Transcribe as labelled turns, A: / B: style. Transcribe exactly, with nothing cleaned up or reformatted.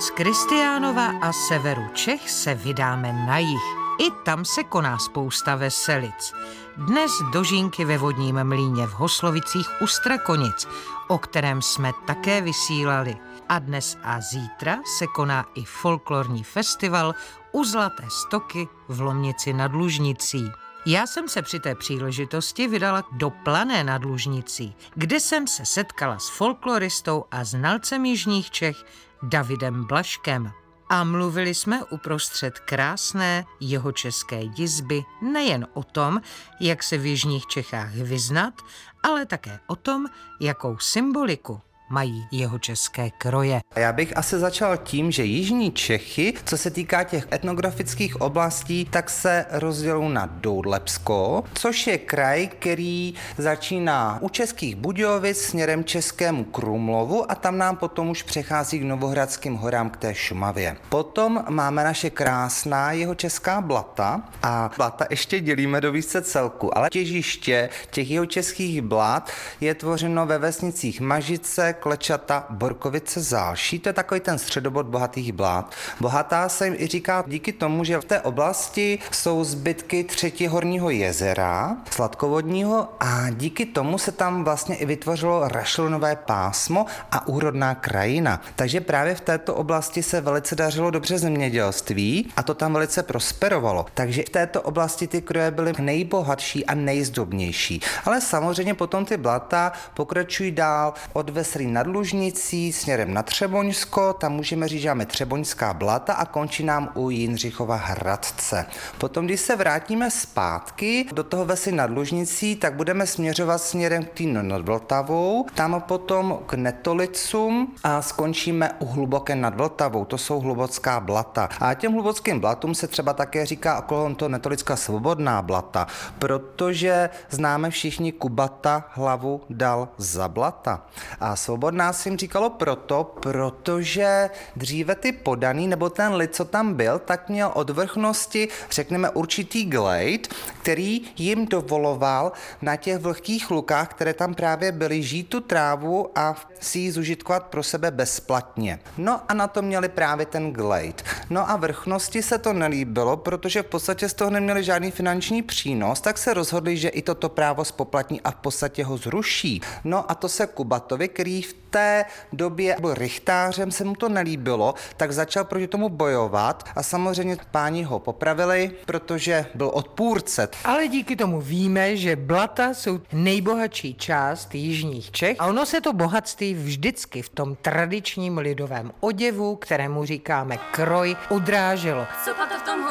A: Z Kristiánova a severu Čech se vydáme na jih. I tam se koná spousta veselic. Dnes do Žínky ve vodním mlýně v Hoslovicích u Strakonic, o kterém jsme také vysílali. A dnes a zítra se koná i folklorní festival u Zlaté Stoky v Lomnici nad Lužnicí. Já jsem se při té příležitosti vydala do Plané nad Lužnicí, kde jsem se setkala s folkloristou a znalcem jižních Čech Davidem Blažkem. A mluvili jsme uprostřed krásné jihočeské jizby nejen o tom, jak se v jižních Čechách vyznat, ale také o tom, jakou symboliku mají jihočeské kroje.
B: Já bych asi začal tím, že jižní Čechy, co se týká těch etnografických oblastí, tak se rozdělují na Doudlebsko, což je kraj, který začíná u Českých Budějovic směrem Českému Krumlovu a tam nám potom už přechází k Novohradským horám k té Šumavě. Potom máme naše krásná jihočeská blata a blata ještě dělíme do více celku, ale těžiště těch jihočeských blat je tvořeno ve vesnicích Mažice, Klečata, Borkovice, Zálší, to je takový ten středobod bohatých blát. Bohatá se jim i říká díky tomu, že v té oblasti jsou zbytky třetihorního jezera, sladkovodního, a díky tomu se tam vlastně i vytvořilo rašelinové pásmo a úrodná krajina. Takže právě v této oblasti se velice dařilo dobře zemědělství a to tam velice prosperovalo. Takže v této oblasti ty kroje byly nejbohatší a nejzdobnější. Ale samozřejmě potom ty blata pokračují dál od Veselí nad Lužnicí směrem na Třeboňsko, tam můžeme říct, že máme Třeboňská blata a končí nám u Jindřichova Hradce. Potom, když se vrátíme zpátky do toho Veselí nad Lužnicí, tak budeme směřovat směrem k Týnu nad Vltavou, tam potom k Netolicům a skončíme u Hluboké nad Vltavou, to jsou Hlubocká blata. A těm Hlubockým blatům se třeba také říká okolo toho Netolická Svobodná blata, protože známe všichni Kubata hlavu dal za blata. A Svobodná se jim říkalo proto, protože dříve ty podaný, nebo ten lid, co tam byl, tak měl od vrchnosti, řekneme, určitý glejt, který jim dovoloval na těch vlhkých lukách, které tam právě byly, žít tu trávu a si ji zužitkovat pro sebe bezplatně. No a na to měli právě ten glejt. No a vrchnosti se to nelíbilo, protože v podstatě z toho neměli žádný finanční přínos, tak se rozhodli, že i toto právo spoplatní a v podstatě ho zruší. No a to se Kubatovi, který v té době byl rychtářem, se mu to nelíbilo, tak začal proti tomu bojovat a samozřejmě páni ho popravili, protože byl odpůrce.
A: Ale díky tomu víme, že blata jsou nejbohatší část jižních Čech a ono se to bohatství vždycky v tom tradičním lidovém oděvu, kterému říkáme kroj, odráželo.